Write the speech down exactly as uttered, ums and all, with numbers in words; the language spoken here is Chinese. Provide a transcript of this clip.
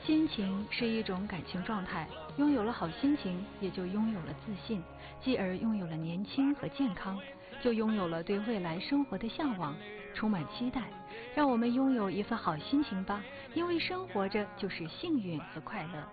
心情是一种感情状态，拥有了好心情，也就拥有了自信，继而拥有了年轻和健康，就拥有了对未来生活的向往，充满期待。让我们拥有一份好心情吧，因为生活着就是幸运和快乐。